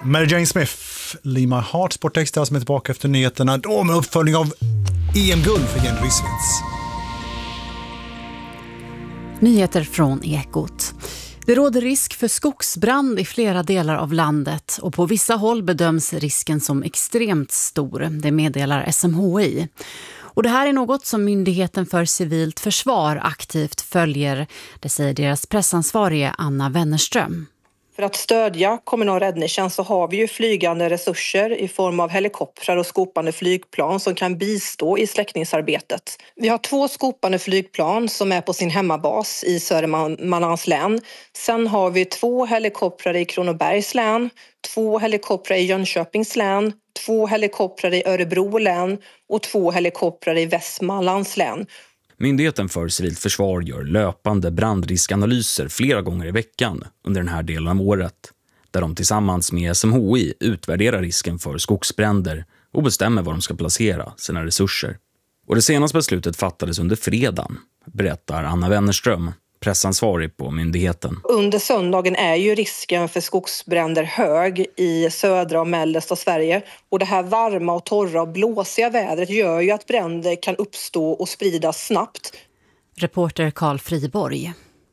Mary Jane Smith, Leave My Heart, Sportextra som är tillbaka efter nyheterna. Då med uppföljning av EM-guld för Jenny Rissveds. Nyheter från Ekot. Det råder risk för skogsbrand i flera delar av landet och på vissa håll bedöms risken som extremt stor. Det meddelar SMHI. Och det här är något som Myndigheten för civilt försvar aktivt följer. Det säger deras pressansvarige Anna Wennerström. För att stödja kommunal räddningstjänst så har vi ju flygande resurser i form av helikoptrar och skopande flygplan som kan bistå i släckningsarbetet. Vi har 2 skopande flygplan som är på sin hemmabas i Södermanlands län. Sen har vi 2 helikoptrar i Kronobergs län, 2 helikoptrar i Jönköpings län, 2 helikoptrar i Örebro län och 2 helikoptrar i Västmanlands län. Myndigheten för civilt försvar gör löpande brandriskanalyser flera gånger i veckan under den här delen av året, där de tillsammans med SMHI utvärderar risken för skogsbränder och bestämmer var de ska placera sina resurser. Och det senaste beslutet fattades under fredagen, berättar Anna Wennerström, pressansvarig på myndigheten. Under söndagen är ju risken för skogsbränder hög i södra och mellersta Sverige. Och det här varma och torra och blåsiga vädret gör ju att bränder kan uppstå och spridas snabbt. Reporter Carl Friborg.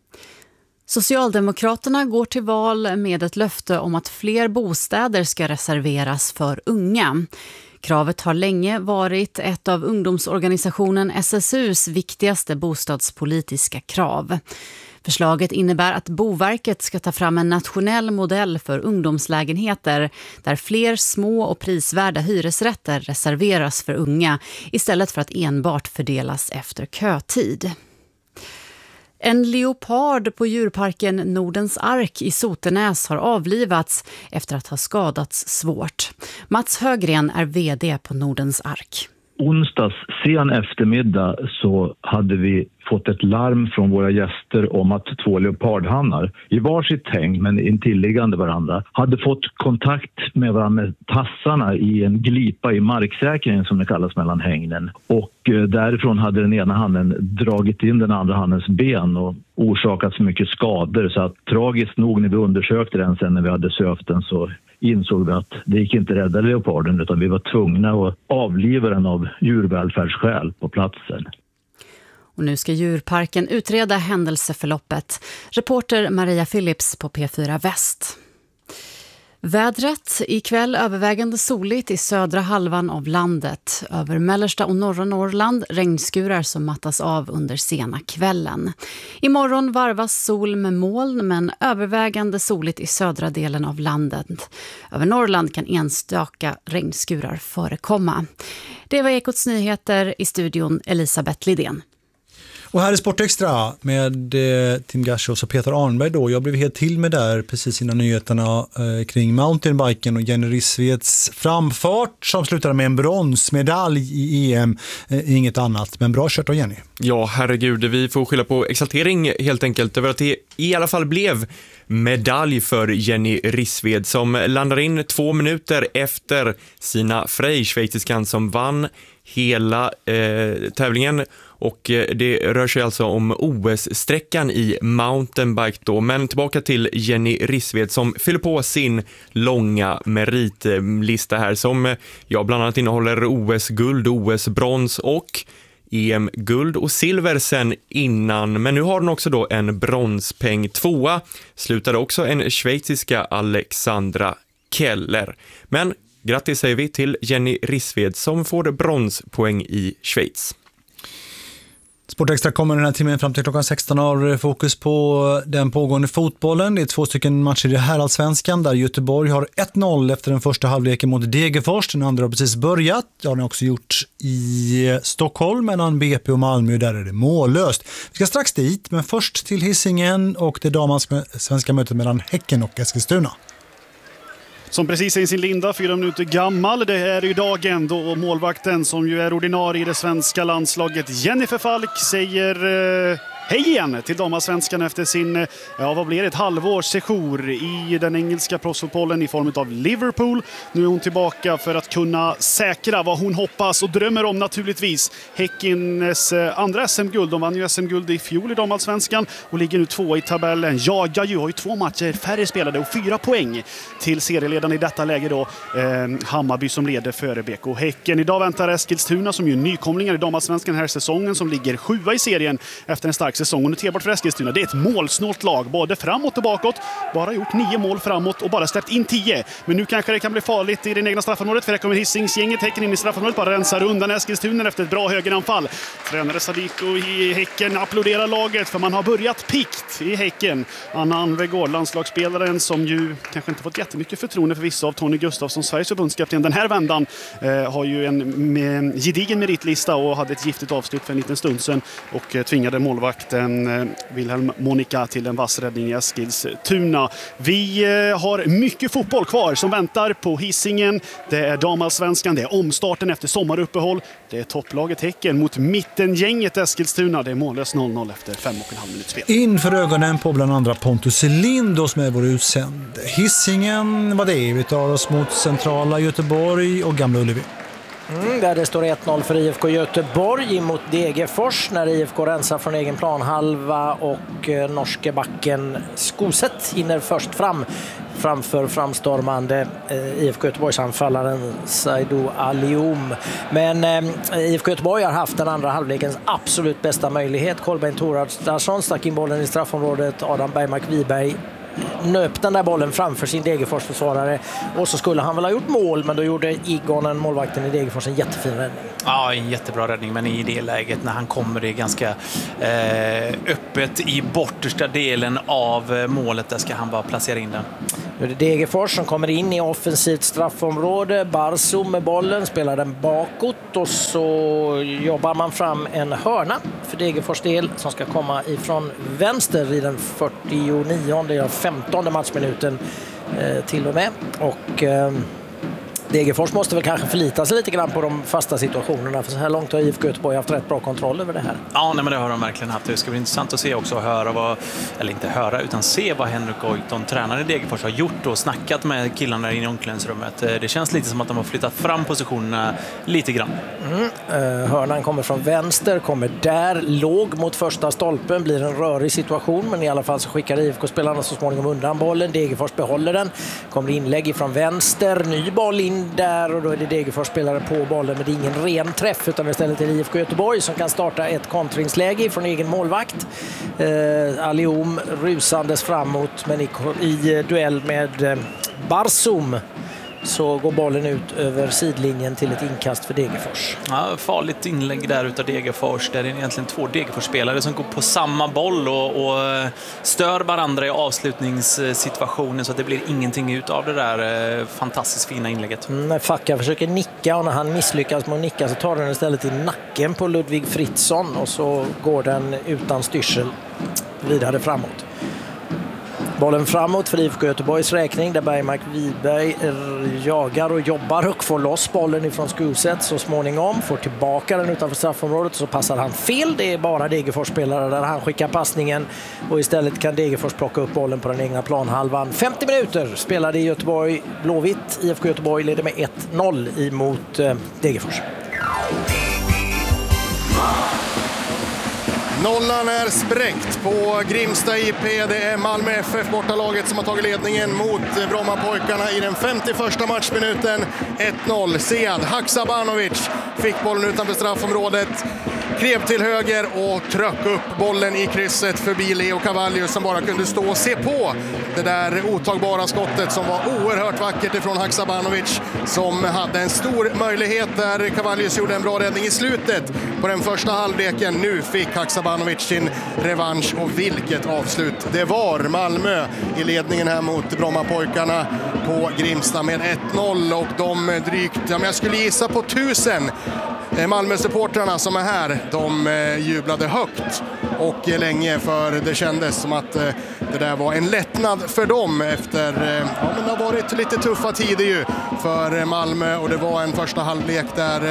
Socialdemokraterna går till val med ett löfte om att fler bostäder ska reserveras för unga. Kravet har länge varit ett av ungdomsorganisationen SSUs viktigaste bostadspolitiska krav. Förslaget innebär att Boverket ska ta fram en nationell modell för ungdomslägenheter där fler små och prisvärda hyresrätter reserveras för unga istället för att enbart fördelas efter kötid. En leopard på djurparken Nordens Ark i Sotenäs har avlivats efter att ha skadats svårt. Mats Högren är vd på Nordens Ark. Onsdags sen eftermiddag så hade vi fått ett larm från våra gäster om att 2 leopardhannar i varsitt häng men intilliggande varandra hade fått kontakt med varandra med tassarna i en glipa i marksäkringen som det kallas mellan hängnen. Och därifrån hade den ena hannen dragit in den andra hannens ben och orsakat så mycket skador så att tragiskt nog när vi undersökte den sen när vi hade sövt den så insåg vi att det gick inte rädda leoparden utan vi var tvungna att avliva den av djurvälfärdsskäl på platsen. Och nu ska djurparken utreda händelseförloppet. Reporter Maria Phillips på P4 Väst. Vädret ikväll övervägande soligt i södra halvan av landet. Över mellersta och norra Norrland regnskurar som mattas av under sena kvällen. Imorgon varvas sol med moln men övervägande soligt i södra delen av landet. Över Norrland kan enstaka regnskurar förekomma. Det var Ekots nyheter, i studion Elisabeth Lidén. Och här är Sportextra med Tim Gashos och Peter Arnberg då. Jag blev helt till med där precis innan nyheterna kring mountainbiken och Jenny Rissveds framfart som slutade med en bronsmedalj i EM. Inget annat, men bra kört av Jenny. Ja, herregud, vi får skylla på exaltering helt enkelt över att det i alla fall blev medalj för Jenny Rissved som landar in 2 minuter efter Sina Frey, schweiziskan som vann hela tävlingen. Och det rör sig alltså om OS-sträckan i mountainbike då. Men tillbaka till Jenny Rissved som fyller på sin långa meritlista här som bland annat innehåller OS-guld, OS-brons och EM-guld och silver sen innan. Men nu har den också då en bronspeng. 2:a slutade också en schweiziska Alexandra Keller. Men grattis säger vi till Jenny Rissved som får bronspoäng i Schweiz. Sportextra kommer den här timmen fram till klockan 16 har fokus på den pågående fotbollen. Det är 2 stycken matcher i Heraldsvenskan där Göteborg har 1-0 efter den första halvleken mot Degerfors. Den andra har precis börjat. Det har ni också gjort i Stockholm mellan BP och Malmö. Där är det mållöst. Vi ska strax dit, men först till Hisingen och det damallsvenska mötet mellan Häcken och Eskilstuna. Som precis är i sin linda, 4 minuter gammal. Det är ju dagen då målvakten som ju är ordinarie i det svenska landslaget, Jennifer Falk, säger Hej igen till damallsvenskan efter sin, vad blir det, ett halvårs sejour i den engelska proffsfotbollen i form av Liverpool. Nu är hon tillbaka för att kunna säkra vad hon hoppas och drömmer om naturligtvis. Häckens andra SM-guld, de vann ju SM-guld i fjol i damallsvenskan och ligger nu 2 i tabellen. Jagar ju, har ju 2 matcher färre spelade och 4 poäng till serieledaren i detta läge då. Hammarby som leder före BK Häcken. Idag väntar Eskilstuna som ju nykomlingar i damallsvenskan här säsongen som ligger 7 i serien efter en stark säsong. Och noterbart för Eskilstuna, det är ett målsnålt lag, både framåt och bakåt. Bara gjort 9 mål framåt och bara släppt in 10. Men nu kanske det kan bli farligt i den egna straffområdet, för här kommer Hisingsgänget. Häcken in i straffområdet, bara rensar undan Eskilstuna efter ett bra högeranfall. Tränare Sadiko i Häcken applåderar laget för man har börjat pikt i Häcken. Anna Anvegård, landslagsspelaren som ju kanske inte fått jättemycket förtroende för vissa av Tony Gustafsson, Sveriges förbundskapten den här vändan, har ju en gedigen meritlista och hade ett giftigt avslut för en liten stund sedan och tvingade målvakten Wilhelm Monica till en vass räddning i Eskilstuna. Vi har mycket fotboll kvar som väntar på Hisingen. Det är damallsvenskan, det är omstarten efter sommaruppehåll. Det är topplaget Häcken mot mittengänget Eskilstuna. Det är mållös 0-0 efter 5,5 minuters spel. Inför ögonen på bland andra Pontus Lind som är vår utsänd. Hisingen, vad det är, vi tar oss mot centrala Göteborg och Gamla Ullevi. Där det står 1-0 för IFK Göteborg mot Degerfors när IFK rensar från egen planhalva och norske backen Skoset hinner först framför framstormande IFK Göteborgs anfallaren Saido Alioum. Men IFK Göteborg har haft den andra halvlekens absolut bästa möjlighet. Kolbeinn Thordarson stack in bollen i straffområdet. Adam Bergmark Wiberg nöp den där bollen framför sin Degerfors-försvarare och så skulle han väl ha gjort mål, men då gjorde Igonen, målvakten i Degerfors, en jättefin räddning. Ja, en jättebra räddning, men i det läget när han kommer det ganska öppet i bortersta delen av målet, där ska han bara placera in den. Nu är det Degerfors som kommer in i offensivt straffområde. Barsum med bollen, spelar den bakåt och så jobbar man fram en hörna för Degerfors del som ska komma ifrån vänster i den 49:e, 15:e matchminuten till och med. Och Degerfors måste väl kanske förlita sig lite grann på de fasta situationerna, för så här långt har IFK Göteborg haft rätt bra kontroll över det här. Ja, nej, men det har de verkligen haft. Det ska bli intressant att se också och höra se vad Henrik Goitom, tränare i Degerfors, har gjort och snackat med killarna i omklädningsrummet. Det känns lite som att de har flyttat fram positionerna lite grann. Hörnan kommer från vänster, kommer där, låg mot första stolpen, blir en rörig situation, men i alla fall så skickar IFK-spelarna så småningom undan bollen. Degerfors behåller den, kommer inlägg från vänster, ny boll in där och då är det Degerfors spelare på bollen, men det är ingen ren träff utan istället är det IFK Göteborg som kan starta ett kontringsläge från egen målvakt. Alioum rusandes framåt, men i duell med Barsum så går bollen ut över sidlinjen till ett inkast för Degerfors. Ja, farligt inlägg där utav Degerfors. Där är det egentligen 2 Degerfors-spelare som går på samma boll och stör varandra i avslutningssituationen, så att det blir ingenting ut av det där fantastiskt fina inlägget. När Facka försöker nicka och när han misslyckas med att nicka så tar den istället i nacken på Ludvig Fritzson och så går den utan styrsel vidare framåt. Bollen framåt för IFK Göteborgs räkning där Bergmark Wiberg jagar och jobbar och får loss bollen ifrån Skuset så småningom. Får tillbaka den utanför straffområdet så passar han fel. Det är bara Degerfors-spelare där han skickar passningen och istället kan Degerfors plocka upp bollen på den egna planhalvan. 50 minuter spelade i Göteborg Blåvitt. IFK Göteborg leder med 1-0 emot Degerfors. Nollan är spräckt på Grimsta IP. Det är Malmö FF, bortalaget, som har tagit ledningen mot Brommapojkarna i den 51:a matchminuten. 1-0. Sead Haksabanovic fick bollen utanför straffområdet. Klev till höger och tryck upp bollen i krysset förbi Leo Cavallius som bara kunde stå och se på det där otagbara skottet som var oerhört vackert ifrån Haksabanovic som hade en stor möjlighet där. Cavallius gjorde en bra räddning i slutet på den första halvleken. Nu fick Haksabanovic sin revansch och vilket avslut det var. Malmö i ledningen här mot Brommapojkarna på Grimsta med 1-0 och de drygt, jag skulle gissa på 1000 Malmö-supportrarna som är här, de jublade högt och länge, för det kändes som att det där var en lättnad för dem efter, men det har varit lite tuffa tider ju för Malmö och det var en första halvlek där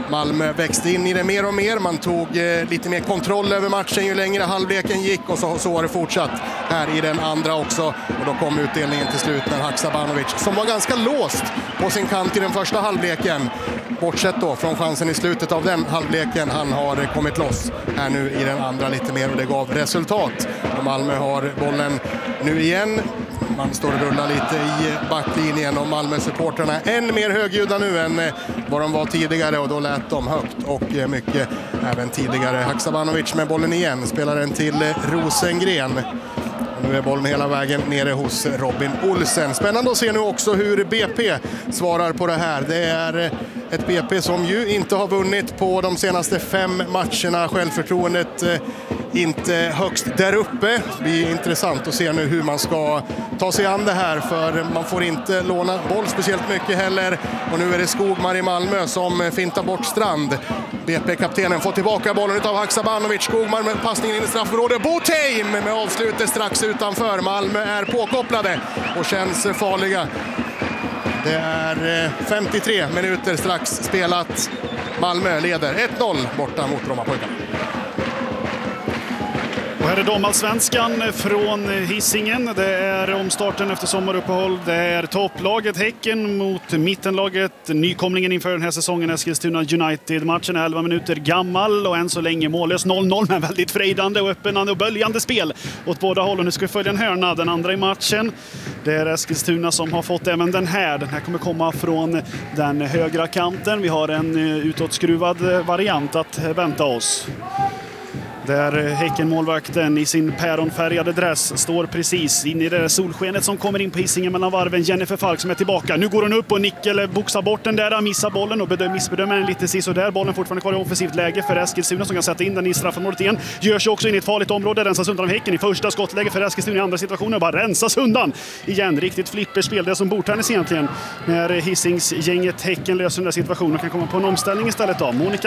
Malmö växte in i det mer och mer. Man tog lite mer kontroll över matchen ju längre halvleken gick, och så har det fortsatt här i den andra också. Och då kom utdelningen till slut när Haksabanovic, som var ganska låst på sin kant i den första halvleken, bortsett då från chansen i slutet av den halvleken, han har kommit loss här nu i den andra lite mer, och det gav resultat. Och Malmö har bollen nu igen. Man står och rullar lite i backlinjen, och Malmö-supporterna är än mer högljudda nu än vad de var tidigare, och då lät de högt och mycket även tidigare. Haksabanovic med bollen igen, spelar den till Rosengren. Nu är bollen hela vägen nere hos Robin Olsen. Spännande att se nu också hur BP svarar på det här. Det är ett BP som ju inte har vunnit på de senaste 5 matcherna. Självförtroendet inte högst där uppe. Det blir intressant att se nu hur man ska ta sig an det här, för man får inte låna boll speciellt mycket heller. Och nu är det Skogmar i Malmö som fintar bort Strand. BP-kaptenen får tillbaka bollen av Haksabanovic. Skogmar med passningen in i straffområdet. Botheim med avslutet strax utanför. Malmö är påkopplade och känns farliga. Det är 53 minuter strax spelat. Malmö leder 1-0 borta mot Brommapojkarna. Och här är damallsvenskan från Hisingen. Det är omstarten efter sommaruppehåll. Det är topplaget Häcken mot mittenlaget. Nykomlingen inför den här säsongen, Eskilstuna United. Matchen är 11 minuter gammal och än så länge mållös 0-0, men väldigt frejdande och öppnande och böljande spel åt båda hållen. Nu ska vi följa en hörna, den andra i matchen. Det är Eskilstuna som har fått även den här. Den här kommer komma från den högra kanten. Vi har en utåtskruvad variant att vänta oss. Där Häcken-målvakten i sin päronfärgade dress står precis in i det solskenet som kommer in på Hisingen mellan varven. Jennifer Falk som är tillbaka. Nu går hon upp och Nickel boxar bort den där, missar bollen och missbedömer den lite sist och där. Bollen fortfarande kvar i offensivt läge för Eskilstuna som kan sätta in den i straffområdet igen. Gör sig också in i ett farligt område, rensas undan av Häcken i första skottläge för Eskilstuna, i andra situationer bara rensas undan igen. Riktigt flipperspel, det som Bordtennis egentligen, när Hisingsgänget Häcken löser den där situationen och kan komma på en omställning istället då. Monica